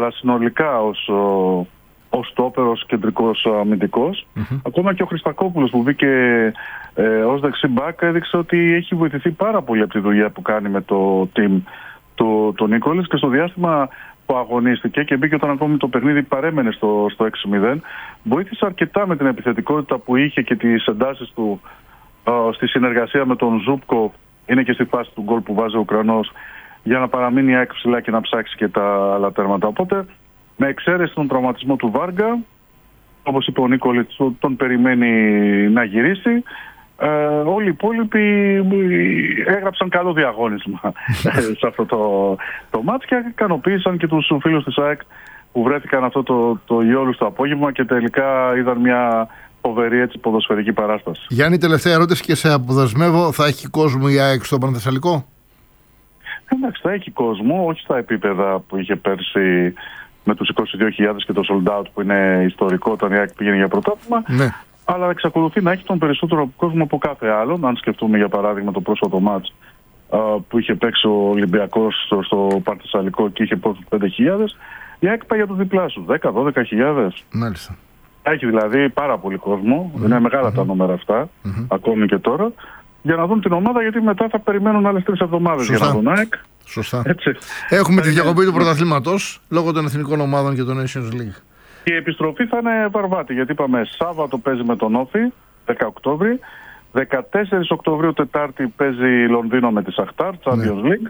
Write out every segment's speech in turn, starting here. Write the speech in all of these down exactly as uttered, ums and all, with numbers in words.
αλλά συνολικά ως, ως τόπερος κεντρικός αμυντικός. Mm-hmm. Ακόμα και ο Χριστακόπουλος που μπήκε ε, ως δεξί μπακ έδειξε ότι έχει βοηθηθεί πάρα πολύ από τη δουλειά που κάνει με το team του το Νίκολης, και στο διάστημα που αγωνίστηκε και μπήκε όταν ακόμη το παιχνίδι παρέμενε στο, στο έξι μηδέν, βοήθησε αρκετά με την επιθετικότητα που είχε και τις εντάσεις του ε, στη συνεργασία με τον Ζούπκο. Είναι και στη φάση του γκολ που βάζει ο Ουκρανός, για να παραμείνει ΑΕΚ ψηλά και να ψάξει και τα άλλα τέρματα. Οπότε, με εξαίρεση τον τραυματισμό του Βάργα, όπως είπε ο Νίκολης, τον περιμένει να γυρίσει. Ε, όλοι οι υπόλοιποι έγραψαν καλό διαγώνισμα σε αυτό το, το μάτς και ικανοποίησαν και τους φίλους της ΑΕΚ που βρέθηκαν αυτό το, το Ιόλου το απόγευμα και τελικά είδαν μια φοβερή έτσι ποδοσφαιρική παράσταση. Γιάννη, τελευταία ερώτηση και σε αποδεσμεύω. Θα έχει κόσμο η ΑΕΚ στο Πανθεσσαλικό? Εντάξει, θα έχει κόσμο, όχι στα επίπεδα που είχε πέρσι με τους είκοσι δύο χιλιάδες και το sold out που είναι ιστορικό όταν η ΑΕΚ πήγαινε για πρωτάθλημα. Ναι. Αλλά εξακολουθεί να έχει τον περισσότερο κόσμο από κάθε άλλον. Αν σκεφτούμε για παράδειγμα το πρόσφατο μάτς που είχε παίξει ο Ολυμπιακός στο, στο Πανθεσσαλικό και είχε πόσους πέντε χιλιάδες, η ΑΕΚ πάει για το διπλά σου, δέκα με δώδεκα χιλιάδες. Μάλιστα. Έχει δηλαδή πάρα πολύ κόσμο, mm-hmm. είναι μεγάλα mm-hmm. τα νούμερα αυτά, mm-hmm. ακόμη και τώρα, για να δουν την ομάδα, γιατί μετά θα περιμένουν άλλες τρεις εβδομάδες για να δουν ΑΕΚ. Σωστά. Έτσι. Έχουμε τη διακοπή του πρωταθλήματος λόγω των εθνικών ομάδων και των Nations League. Και η επιστροφή θα είναι βαρβάτη, γιατί είπαμε Σάββατο παίζει με τον Όφη, δέκα Οκτώβρη, δεκατέσσερις Οκτωβρίου Τετάρτη παίζει Λονδίνο με τη Σαχτάρ, Champions League.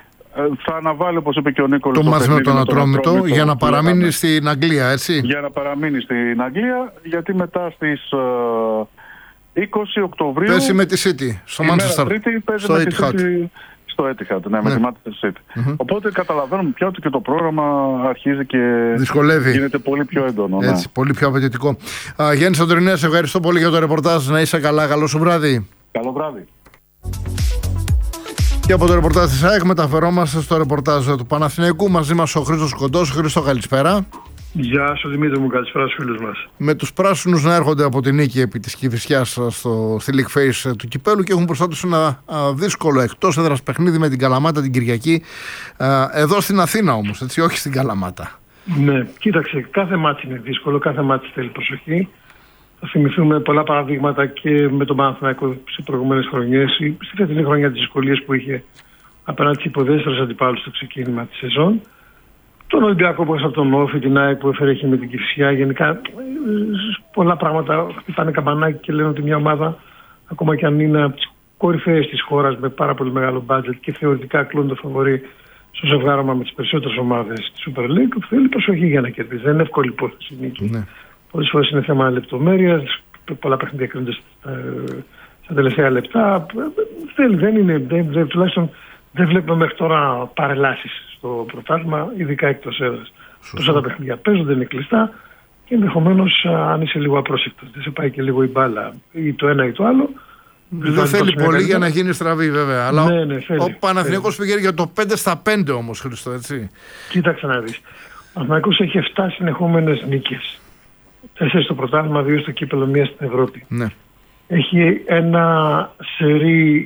Θα αναβάλει, όπως είπε και ο Νίκολος, το μάτς με τον Ατρόμητο για να παραμείνει λέγαμε. στην Αγγλία, έτσι. Για να παραμείνει στην Αγγλία, γιατί μετά στις uh, είκοσι Οκτωβρίου παίζει με τη City, στο Manchester, παίζει στο με τη City, στο Etihad, ναι, ναι. με τη Manchester City. Mm-hmm. Οπότε καταλαβαίνουμε πια ότι και το πρόγραμμα αρχίζει και δυσκολεύει. Γίνεται πολύ πιο έντονο. Έτσι, ναι. Πολύ πιο απαιτητικό. Uh, Γιάννη Σαντορινέα, σε ευχαριστώ πολύ για το ρεπορτάζ. Να είσαι καλά, καλό σου βράδυ. Καλό βράδυ. Και από το ρεπορτάζ της ΑΕΚ μεταφερόμαστε στο ρεπορτάζ του Παναθηναϊκού. Μαζί μας ο Χρήστος Κοντός. Χρήστο, καλησπέρα. Γεια σου Δημήτρη μου, καλησπέρα στους φίλους μας. Με τους πράσινους να έρχονται από την νίκη επί της Κηφισιάς στο, στη League Phase του Κυπέλλου και έχουν μπροστά τους ένα α, δύσκολο εκτός έδρας παιχνίδι με την Καλαμάτα την Κυριακή. Α, εδώ στην Αθήνα όμως, έτσι, όχι στην Καλαμάτα. Ναι, κοίταξε, κάθε μάτι είναι δύσκολο, κάθε μάτι θέλει προσοχή. Θα θυμηθούμε πολλά παραδείγματα και με τον Παναθηναϊκό σε προηγούμενες χρονιές, στη φετινή χρονιά τις δυσκολίες που είχε απέναντι στις υποδέστερες αντιπάλους στο ξεκίνημα της σεζόν. Τον Ολυμπιακό που έφερε από τον Όφη, την ΑΕΚ που έφερε με την Κηφισιά. Γενικά πολλά πράγματα χτυπάνε καμπανάκι και λένε ότι μια ομάδα, ακόμα και αν είναι από τις κορυφαίες της χώρας με πάρα πολύ μεγάλο μπάτζετ και θεωρητικά κλείνουν το φαβορί στο ζευγάρωμα με τις περισσότερες ομάδες της Super League, θέλει προσοχή για να κερδίσει. Δεν είναι εύκολη υπόθεση νίκη. Ναι. Πολλές φορές είναι θέμα λεπτομέρειας, πολλά παιχνίδια κρίνονται στα τελευταία λεπτά. Θέλει, δεν είναι, δεν, δεν, τουλάχιστον δεν βλέπουμε μέχρι τώρα παρελάσεις στο πρωτάθλημα, ειδικά εκτός έδρας. Τόσα τα παιχνίδια παίζονται, είναι κλειστά και ενδεχομένως αν είσαι λίγο απρόσεκτος, δεν σε πάει και λίγο η μπάλα ή το ένα ή το άλλο. Δεν θέλει πολύ για να γίνει στραβή βέβαια. Αλλά ναι, ναι, θέλει, ο Παναθηναϊκός πηγαίνει για το πέντε στα πέντε όμως, Χριστό, έτσι. Κοίταξε να δεις. Ο Παναθηναϊκός έχει επτά συνεχόμενες νίκες. Τέσσερις στο πρωτάθλημα, δύο στο κύπελλο, μία στην Ευρώπη. Ναι. Έχει ένα σερί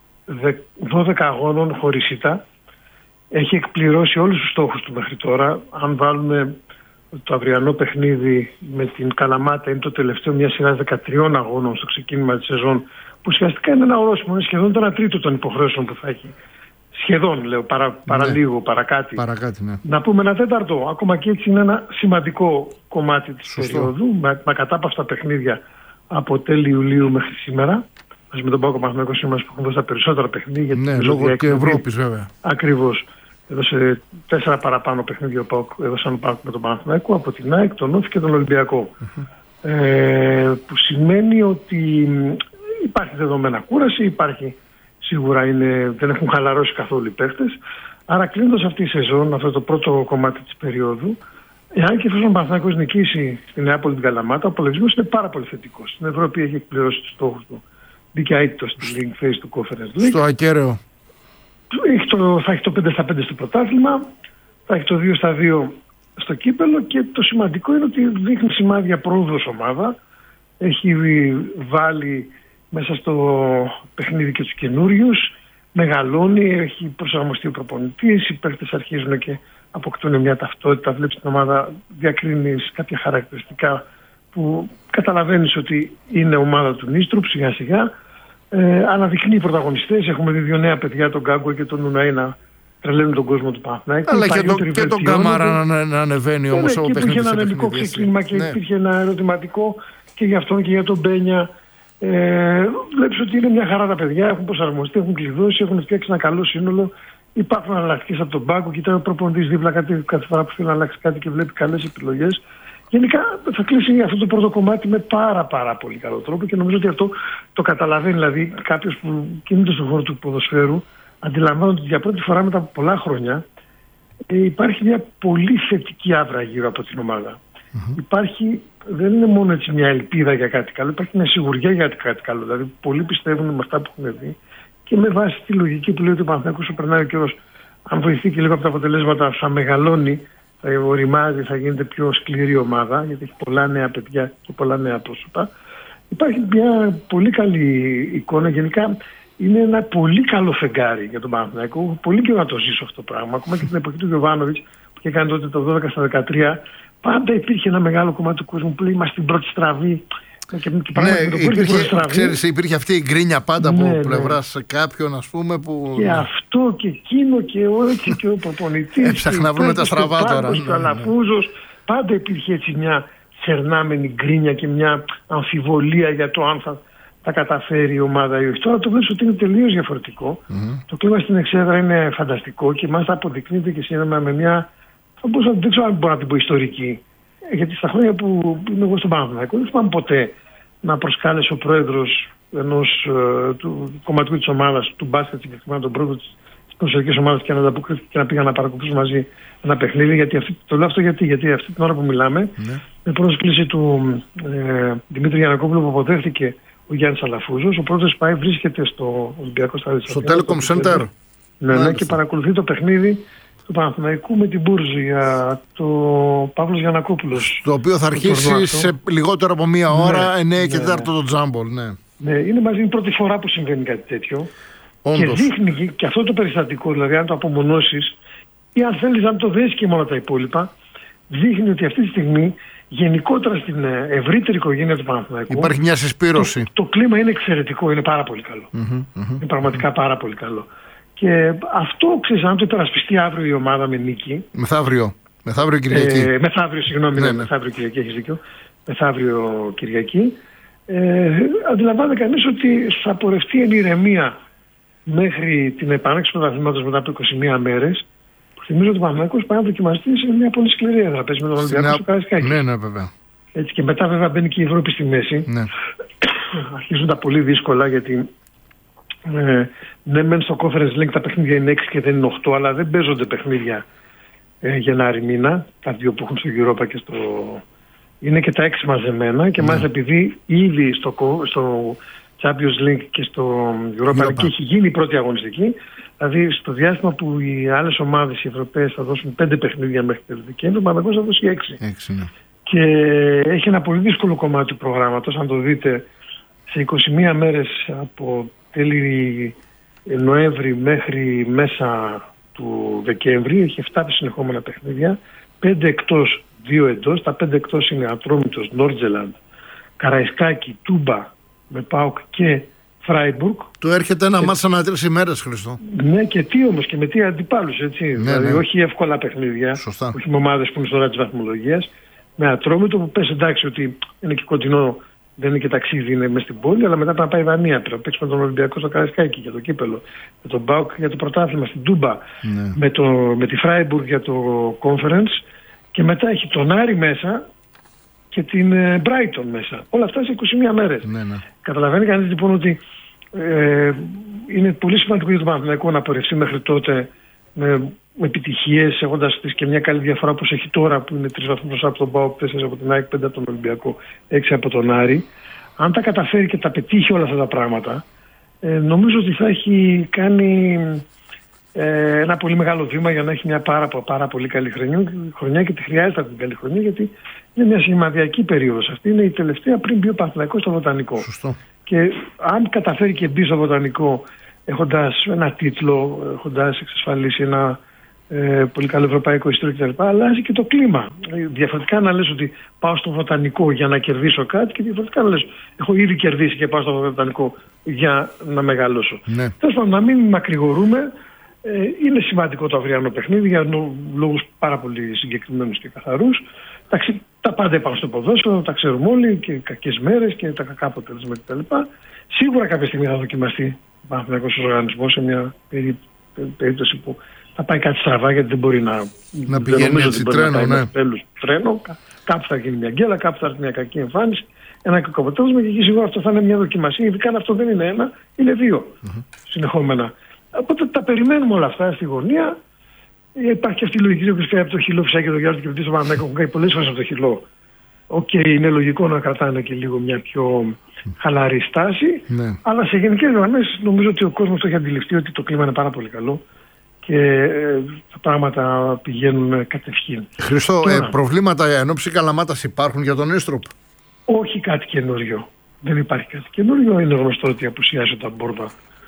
δώδεκα αγώνων χωρίς ήττα. Έχει εκπληρώσει όλους τους στόχους του μέχρι τώρα. Αν βάλουμε το αυριανό παιχνίδι με την Καλαμάτα, είναι το τελευταίο μια σειρά δεκατρία αγώνων στο ξεκίνημα της σεζόν, που ουσιαστικά είναι ένα ορόσημο, είναι σχεδόν το ένα τρίτο των υποχρεώσεων που θα έχει. Σχεδόν, λέω, παρα, παραλίγο, ναι. παρακάτι. παρακάτι ναι. Να πούμε ένα τέταρτο, ακόμα και έτσι είναι ένα σημαντικό κομμάτι της Σωστό. περίοδου, με, με κατάπαυστα παιχνίδια από τέλη Ιουλίου μέχρι σήμερα. Μαζί με τον Πάκο Παναθηναϊκό σήμερα που έχουν δώσει τα περισσότερα παιχνίδια. Ναι, λόγω και Ευρώπης βέβαια. Ακριβώς. Έδωσε τέσσερα παραπάνω παιχνίδια ο Πάκο, έδωσαν ο Πάκο με τον Παναθηναϊκό, από την ΑΕΚ, τον Όφη και τον Ολυμπιακό. Mm-hmm. Ε, που σημαίνει ότι υπάρχει δεδομένα κούραση, υπάρχει σίγουρα είναι, δεν έχουν χαλαρώσει καθόλου οι παίχτες. Άρα κλείνοντας αυτή η σεζόν, αυτό το πρώτο κομμάτι της περίοδου, εάν και εφόσον ο Παναθηναϊκός νικήσει στην Νεάπολη την Καλαμάτα, ο απολογισμός είναι πάρα πολύ θετικός. Στην Ευρώπη έχει εκπληρώσει τους στόχους του. Μπήκε αίτητο στη League Phase του Conference League. Στο ακέραιο. Έχει το, θα έχει το πέντε στα πέντε στο πρωτάθλημα, θα έχει το δύο στα δύο στο κύπελλο και το σημαντικό είναι ότι δείχνει σημάδια πρόοδος ομάδα. Έχει βάλει μέσα στο παιχνίδι και τους καινούριους, μεγαλώνει, έχει προσαρμοστεί ο προπονητής, οι παίκτες αρχίζουν και αποκτούν μια ταυτότητα, βλέπεις την ομάδα, διακρίνεις κάποια χαρακτηριστικά που καταλαβαίνεις ότι είναι ομάδα του Νίστρουπ σιγά σιγά. Ε, αναδεικνύει οι πρωταγωνιστές. Έχουμε δει δύο νέα παιδιά, τον Γκάγκο και τον Νουναή, να τρελαίνουν τον κόσμο του Παναθηναϊκού. Αλλά και, το, και τον Καμάρα να, να ανεβαίνει όμως από παιχνίδι. Υπήρχε ένα ανεμικό ξεκίνημα και ναι. υπήρχε ένα ερωτηματικό και για αυτόν και για τον Μπένια. Ε, βλέπεις ότι είναι μια χαρά τα παιδιά, έχουν προσαρμοστεί, έχουν κλειδώσει, έχουν φτιάξει ένα καλό σύνολο. Υπάρχουν αλλακτικές από τον πάγκο, κοιτάει ο προπονητής δίπλα κάτι, κάθε φορά που θέλει να αλλάξει κάτι και βλέπει καλές επιλογές. Γενικά θα κλείσει αυτό το πρώτο κομμάτι με πάρα πάρα πολύ καλό τρόπο και νομίζω ότι αυτό το καταλαβαίνει. Δηλαδή κάποιος που κινείται στον χώρο του ποδοσφαίρου αντιλαμβάνεται ότι για πρώτη φορά μετά από πολλά χρόνια ε, υπάρχει μια πολύ θετική άβρα γύρω από την ομάδα. Mm-hmm. Υπάρχει, δεν είναι μόνο έτσι μια ελπίδα για κάτι καλό, υπάρχει μια σιγουριά για κάτι καλό. Δηλαδή πολλοί πιστεύουν με αυτά που έχουν δει και με βάση τη λογική που λέει ότι ο Παναθηναϊκός όσο περνάει ο καιρός, αν βοηθεί και λίγο από τα αποτελέσματα, θα μεγαλώνει, θα οριμάζει, θα γίνεται πιο σκληρή ομάδα, γιατί έχει πολλά νέα παιδιά και πολλά νέα πρόσωπα. Υπάρχει μια πολύ καλή εικόνα. Γενικά είναι ένα πολύ καλό φεγγάρι για τον Παναθηναϊκό. Πολύ καιρό να το ζήσω αυτό το πράγμα. Ακόμα και την εποχή του Γιοβάνοβιτς που είχε κάνει τότε το δώδεκα στα δεκατρία, πάντα υπήρχε ένα μεγάλο κομμάτι του κόσμου που λέει είμαστε στην πρώτη στραβή. Και, και ναι, υπήρχε, ξέρεις, υπήρχε αυτή η γκρίνια πάντα ναι, από ναι. πλευράς κάποιον, ας πούμε, που... Και αυτό και εκείνο και έτσι και ο προπονητής. Έψαχνα να βρούμε τα στραβά τώρα. Και ο Αλαφούζος. Πάντα υπήρχε έτσι μια σερνάμενη γκρίνια και μια αμφιβολία για το αν θα τα καταφέρει η ομάδα ή όχι. Τώρα το βλέπεις ότι είναι τελείως διαφορετικό. Mm-hmm. Το κλίμα στην εξέδρα είναι φανταστικό και μάλιστα αποδεικνύεται και σύντομα με μια... Δεν ξέρω αν μπορώ να την πω ιστορική. Γιατί στα χρόνια που είμαι εγώ στον Παναθηναϊκό δεν θυμάμαι ποτέ να προσκάλεσε ο πρόεδρος ενός ε, του κομματικού της ομάδας, του μπάσκετ συγκεκριμένα, τον πρόεδρο της προσωπικής ομάδας και να ανταποκριθεί και να πήγα να παρακολουθήσουμε μαζί ένα παιχνίδι. Γιατί αυτή, το λέω αυτό γιατί, γιατί αυτή την ώρα που μιλάμε, ναι. με πρόσκληση του ε, Δημήτρη Γιαννακόπουλου που αποδέχθηκε ο Γιάννης Αλαφούζος, ο πρόεδρος πάει βρίσκεται στο Ολυμπιακό Στάδιο. Στο Telecom Center. Ναι, ναι, και παρακολουθεί το παιχνίδι του Παναθηναϊκού με την Μπούρζια, το Παύλος Γιαννακόπουλος. Το οποίο θα αρχίσει σε λιγότερο από μία ώρα, ναι, εννιά και τέσσερα ναι, το τζάμπολ. Ναι. Ναι, είναι μαζί η πρώτη φορά που συμβαίνει κάτι τέτοιο. Όντως. Και δείχνει και αυτό το περιστατικό, δηλαδή αν το απομονώσεις ή αν θέλεις να το δεις και μόνο τα υπόλοιπα, δείχνει ότι αυτή τη στιγμή γενικότερα στην ευρύτερη οικογένεια του Παναθηναϊκού υπάρχει μια συσπήρωση. Το, το κλίμα είναι εξαιρετικό, είναι πάρα πολύ καλό. Mm-hmm, mm-hmm. Είναι πραγματικά πάρα πολύ καλό. Και αυτό ξέρεις, αν το υπερασπιστεί αύριο η ομάδα με νίκη. Μεθαύριο. Μεθαύριο Κυριακή. Ε, μεθαύριο, συγγνώμη, ναι, ναι. μεθαύριο Κυριακή, έχεις δίκιο. Μεθαύριο Κυριακή. Ε, αντιλαμβάνεται κανείς ότι θα πορευτεί εν ηρεμία μέχρι την επάναξη του πρωταθλήματος μετά από είκοσι μία μέρες. Που θυμίζω ότι ο Παναθηναϊκός πάει να δοκιμαστεί σε μια πολύ σκληρή έδρα. Παίζει με τον Ολυμπιακό στο Καραϊσκάκι. Ναι, ναι, βέβαια. Έτσι, και μετά βέβαια μπαίνει και η Ευρώπη στη μέση. Ναι. Αρχίζουν τα πολύ δύσκολα γιατί. Ε, ναι, μεν στο Conference Link τα παιχνίδια είναι έξι και δεν είναι οκτώ, αλλά δεν παίζονται παιχνίδια ε, Γενάρη μήνα. Τα δύο που έχουν στο Europa και στο. Είναι και τα έξι μαζεμένα και ναι. μάλιστα επειδή ήδη στο, στο Champions League και στο Europa League έχει γίνει η πρώτη αγωνιστική, δηλαδή στο διάστημα που οι άλλες ομάδες οι Ευρωπαίες θα δώσουν πέντε παιχνίδια μέχρι το Δεκέμβριο, ο Παναθηναϊκός θα δώσει έξι. έξι ναι. Και έχει ένα πολύ δύσκολο κομμάτι του προγράμματος, αν το δείτε, σε είκοσι μία μέρες από τέλη Νοέμβρη μέχρι μέσα του Δεκέμβρη έχει επτά συνεχόμενα παιχνίδια, πέντε εκτός, δύο εντός. Τα πέντε εκτός είναι Ατρόμητος, Νόρτζελαντ, Καραϊσκάκι, Τούμπα με ΠΑΟΚ και Φράιμπουργκ. Του έρχεται ένα και... μάτς ανά τρεις ημέρες, Χριστό. Ναι, και τι όμως και με τι αντιπάλους, έτσι. Ναι, δηλαδή ναι. όχι εύκολα παιχνίδια, σωστά. Όχι με ομάδες που είναι στο ράτι της βαθμολογίας. Με Ατρόμητο που πες εντάξει ότι είναι και κοντινό. Δεν είναι και ταξίδι, είναι μέσα στην πόλη, αλλά μετά πρέπει να πάει Δανία. Πρέπει να παίξει με τον Ολυμπιακό στο Καραϊσκάκι για το κύπελο. Με τον Μπάουκ για το πρωτάθλημα στην Τούμπα. Ναι. Με, το, με τη Φράιμπουργκ για το Conference. Και μετά έχει τον Άρη μέσα και την Brighton μέσα. Όλα αυτά σε είκοσι μία μέρες. Ναι, ναι. Καταλαβαίνει κανείς λοιπόν ότι ε, είναι πολύ σημαντικό για τον Παναθηναϊκό να πορευτεί μέχρι τότε με, με επιτυχίες, έχοντας και μια καλή διαφορά όπως έχει τώρα που είναι τρεις βαθμούς από τον ΠΑΟΚ, τέσσερα από την ΑΕΚ, πέντε από τον Ολυμπιακό, έξι από τον Άρη. Αν τα καταφέρει και τα πετύχει όλα αυτά τα πράγματα, ε, νομίζω ότι θα έχει κάνει ε, ένα πολύ μεγάλο βήμα για να έχει μια πάρα, πάρα πολύ καλή χρονιά, χρονιά και τη χρειάζεται αυτή την καλή χρονιά, γιατί είναι μια σημαδιακή περίοδος. Αυτή είναι η τελευταία πριν μπει ο Παναθηναϊκός στο Βοτανικό. Σωστό. Και αν καταφέρει και μπει στο Βοτανικό έχοντας ένα τίτλο, έχοντας εξασφαλίσει ένα ε, πολύ καλό ευρωπαϊκό ιστορικό κτλ. Αλλάζει και το κλίμα. Διαφορετικά να λες ότι πάω στο βοτανικό για να κερδίσω κάτι και διαφορετικά να λες έχω ήδη κερδίσει και πάω στο βοτανικό για να μεγαλώσω. Ναι. Τέλος πάντων, να μην μακρηγορούμε. Ε, είναι σημαντικό το αυριανό παιχνίδι για λόγους πάρα πολύ συγκεκριμένους και καθαρούς. Εντάξει, τα πάντα υπάρχουν στο ποδόσφαιρο, τα ξέρουμε όλοι, και κακές μέρες και τα κακά αποτελέσματα κτλ. Σίγουρα κάποια στιγμή θα δοκιμαστεί ο Παναθηναϊκός οργανισμός σε μια περί, περίπτωση που θα πάει κάτι στραβά, γιατί δεν μπορεί να, να πηγαίνει έτσι τρένο. Ναι. Τέλος, τρένο. Κάπου θα γίνει μια γκέλα, κάπου θα έρθει μια κακή εμφάνιση, ένα κακό αποτέλεσμα και εκεί σίγουρα αυτό θα είναι μια δοκιμασία. Ειδικά αν αυτό δεν είναι ένα, είναι δύο mm-hmm. συνεχόμενα. Οπότε τα περιμένουμε όλα αυτά στη γωνία. Υπάρχει αυτή η λογική που πει από το χυλό, φυσικά και το Γιάννη και το Παναθηναϊκό έχουν κάνει πολλές φορές από το χυλό. Οκ, okay, είναι λογικό να κρατάνε και λίγο μια πιο χαλαρή στάση. Ναι. Αλλά σε γενικές γραμμές νομίζω ότι ο κόσμος το έχει αντιληφθεί ότι το κλίμα είναι πάρα πολύ καλό και ε, τα πράγματα πηγαίνουν κατευχήν. Χριστό, τώρα, ε, προβλήματα εν ώψη Καλαμάτας υπάρχουν για τον Ίστροπ? Όχι κάτι καινούριο. Δεν υπάρχει κάτι καινούριο. Είναι γνωστό ότι απουσιάζει ο Ταμπόρβα,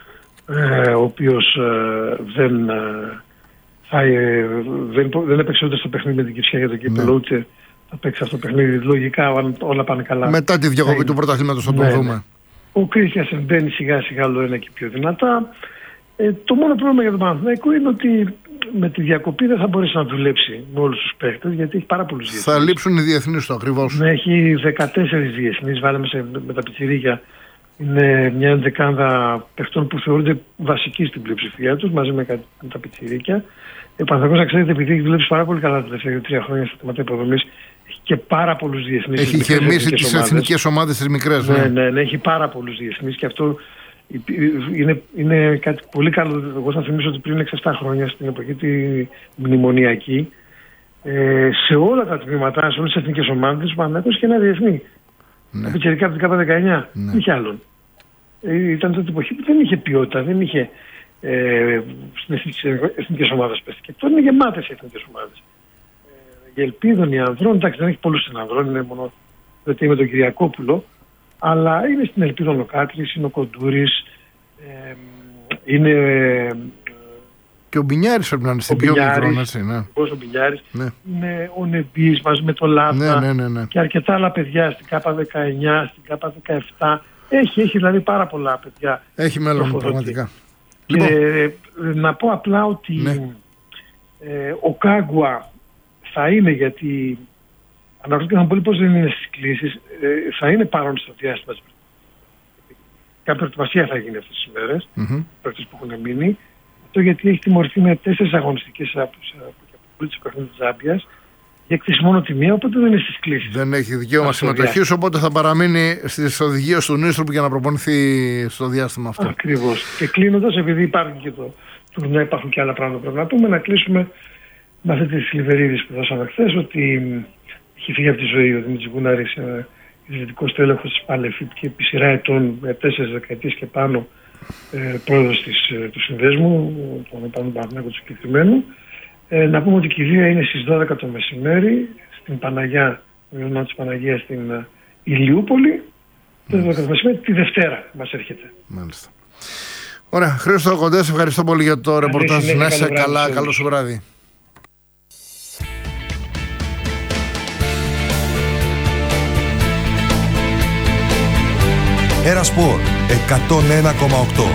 ε, ο οποίος ε, δεν, ε, θα, ε, δεν, δεν έπαιξε ούτε στο παιχνίδι με την Κυψιά για το κύπελλο, ναι. ούτε θα παίξει αυτό το παιχνίδι. Λογικά όλα πάνε καλά. Μετά τη διακοπή ε, του πρωταθλήματος θα το ναι, δούμε. Ναι. Ο Κρίστιανσεν μπαίνει σιγά σιγά όλο ένα και πιο δυνατά. Ε, το μόνο πρόβλημα για τον Παναθηναϊκό είναι ότι με τη διακοπή δεν θα μπορέσει να δουλέψει με όλους τους παίκτες, γιατί έχει πάρα πολλούς διεθνείς. Θα λείψουν οι διεθνείς του ακριβώς. Ναι, έχει δεκατέσσερις διεθνείς, βάλαμε σε, με τα πιτσιρίκια. Είναι μια ενδεκάδα παιχτών που θεωρούνται βασικοί στην πλειοψηφία τους, μαζί με, με τα πιτσιρίκια. Ο Παναθηναϊκός, να ξέρετε, επειδή έχει δουλέψει πάρα πολύ καλά τα τελευταία τρία χρόνια στα θέματα υποδομής, έχει και πάρα πολλούς διεθνείς. Έχει γεμίσει τις εθνικές ομάδες τις μικρές. Ναι, ναι, ναι, ναι, έχει πάρα πολλούς διεθνείς και αυτό είναι, είναι κάτι πολύ καλό. Εγώ θα θυμίσω ότι πριν έξι επτά χρόνια, στην εποχή τη μνημονιακή, ε, σε όλα τα τμήματα, σε όλες τις εθνικές ομάδες, ο Παναθηναϊκός είχε ένα διεθνή. Ναι. Πιτσιρικά από την ΚΑΠΑ δεκαεννιά. Ναι. Δεν είχε άλλον. Ε, ήταν τότε εποχή που δεν είχε ποιότητα, δεν είχε ε, στις εθνικές ομάδες πέσει. Και τώρα είναι γεμάτες οι εθνικές ομάδες. Ε, για ελπίδων οι ανδρών, εντάξει, δεν έχει πολλούς στην ανδρών, είναι μόνο δηλαδή με τον Κυριακόπουλο. Αλλά είναι στην Ελπίδων ο Κάτρης, είναι ο Κοντούρης, ε, είναι... Ε, και ο Μπινιάρης πρέπει να είναι στην πιο μικρό, έτσι, ναι. Ο Μπινιάρης, ναι. Είναι ο Νεμπής μαζί με το Λάμπα, ναι, ναι, ναι, ναι. Και αρκετά άλλα παιδιά στην ΚΑΠΑ δεκαεννιά, στην ΚΑΠΑ δεκαεπτά. Έχει, έχει δηλαδή πάρα πολλά παιδιά. Έχει μέλλον πραγματικά. Και λοιπόν, να πω απλά ότι ναι. ε, ο Κάγκουα θα είναι, γιατί... Αναρωτήθηκαν πολύ πώς δεν είναι στις κλήσεις, ε, θα είναι παρόν στο διάστημα της προετοιμασίας. Κάποια προετοιμασία θα γίνει αυτές τις μέρες, mm-hmm. αυτές που έχουν μείνει. Αυτό γιατί έχει τιμωρηθεί με τέσσερις αγωνιστικές από τις παιχνίδι της Ζάμπιας για εκτίση μόνο τη μία, οπότε δεν είναι στις κλήσεις. Δεν έχει δικαίωμα συμμετοχής, οπότε θα παραμείνει στις οδηγίες του Νίστροπ για να προπονηθεί στο διάστημα αυτό. Ακριβώς. Και κλείνοντας, επειδή υπάρχουν και το τουρνέ, υπάρχουν και άλλα πράγματα που πρέπει να πούμε, να κλείσουμε με αυτή τη Σιλιβερίδης που δώσαμε χθες, ότι έχει φύγει από τη ζωή ο Δημήτρης Γκουνάρης, ιδρυτικός τέλεχος της Παλεφίτ και επί σειρά ετών, με τέσσερις δεκαετίες και πάνω, ε, πρόεδρος της, ε, του συνδέσμου, τον επάνω Παναθηναϊκού του συγκεκριμένου. Ε, να πούμε ότι η κηδεία είναι στις δώδεκα το μεσημέρι, στην Παναγιά, το γεγονό της Παναγίας στην uh, Ηλιούπολη. Το δώδεκα το μεσημέρι, τη Δευτέρα μας έρχεται. Μάλιστα. Ωραία. Χρήστο Κοντές, ευχαριστώ πολύ για το ρεπορτάζ. Να είσαι καλά, καλό σου βράδυ. Ερασπορ εκατόν ένα κόμμα οκτώ.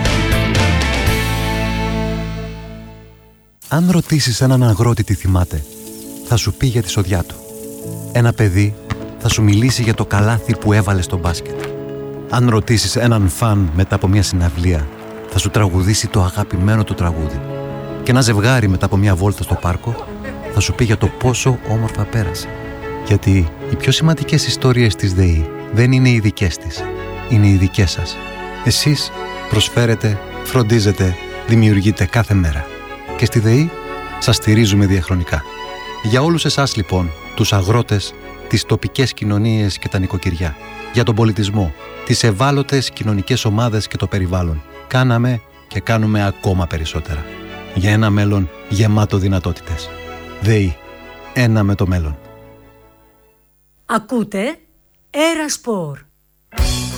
Αν ρωτήσεις έναν αγρότη τι θυμάται, θα σου πει για τη σοδιά του. Ένα παιδί θα σου μιλήσει για το καλάθι που έβαλε στο μπάσκετ. Αν ρωτήσεις έναν φαν μετά από μια συναυλία, θα σου τραγουδήσει το αγαπημένο του τραγούδι. Και ένα ζευγάρι μετά από μια βόλτα στο πάρκο, θα σου πει για το πόσο όμορφα πέρασε. Γιατί οι πιο σημαντικές ιστορίες της ΔΕΗ δεν είναι οι δικές της. Είναι οι δικές σας. Εσείς προσφέρετε, φροντίζετε, δημιουργείτε κάθε μέρα. Και στη ΔΕΗ σας στηρίζουμε διαχρονικά. Για όλους εσάς λοιπόν, τους αγρότες, τις τοπικές κοινωνίες και τα νοικοκυριά, για τον πολιτισμό, τις ευάλωτες κοινωνικές ομάδες και το περιβάλλον, κάναμε και κάνουμε ακόμα περισσότερα. Για ένα μέλλον γεμάτο δυνατότητες. ΔΕΗ. Ένα με το μέλλον. Ακούτε Ερασπορ.